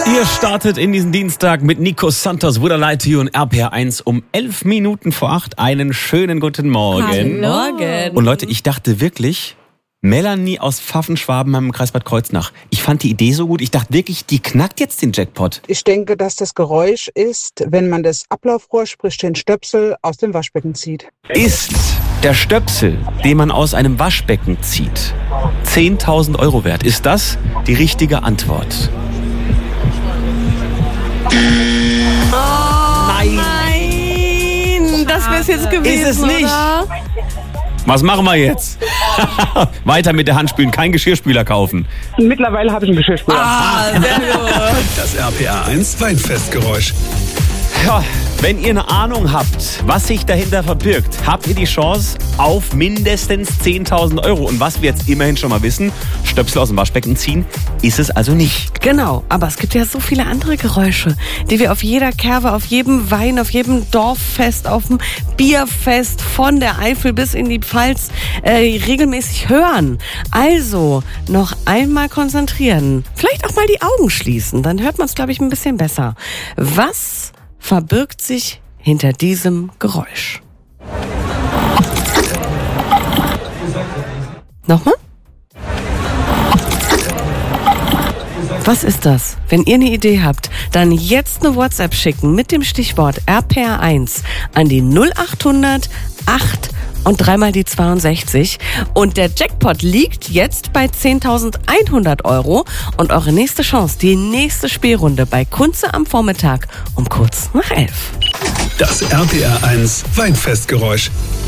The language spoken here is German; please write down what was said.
Ihr startet in diesen Dienstag mit Nico Santos, Would I Lie to You und RPR1 um 11 Minuten vor 8. Einen schönen guten Morgen. Morgen. Und Leute, ich dachte wirklich, Melanie aus Pfaffenschwaben im Kreis Bad Kreuznach. Ich fand die Idee so gut. Ich dachte wirklich, die knackt jetzt den Jackpot. Ich denke, dass das Geräusch ist, wenn man das Ablaufrohr, sprich den Stöpsel, aus dem Waschbecken zieht. Ist der Stöpsel, den man aus einem Waschbecken zieht, 10.000 Euro wert? Ist das die richtige Antwort? Nein, das wäre es jetzt gewesen, Ist es nicht? Oder? Was machen wir jetzt? Weiter mit der Hand spülen, kein Geschirrspüler kaufen. Mittlerweile habe ich einen Geschirrspüler. Sehr gut. Das RPR1 Weinfestgeräusch. Ja, wenn ihr eine Ahnung habt, was sich dahinter verbirgt, habt ihr die Chance auf mindestens 10.000 Euro. Und was wir jetzt immerhin schon mal wissen, Stöpsel aus dem Waschbecken ziehen, ist es also nicht. Genau, aber es gibt ja so viele andere Geräusche, die wir auf jeder Kerbe, auf jedem Wein, auf jedem Dorffest, auf dem Bierfest von der Eifel bis in die Pfalz regelmäßig hören. Also noch einmal konzentrieren, vielleicht auch mal die Augen schließen, dann hört man es, glaube ich, ein bisschen besser. Was verbirgt sich hinter diesem Geräusch? Nochmal? Was ist das? Wenn ihr eine Idee habt, dann jetzt eine WhatsApp schicken mit dem Stichwort RPR1 an die 0800 8 und dreimal die 62. Und der Jackpot liegt jetzt bei 10.100 Euro. Und eure nächste Chance, die nächste Spielrunde bei Kunze am Vormittag um kurz nach 11. Das RPR1 Weinfestgeräusch.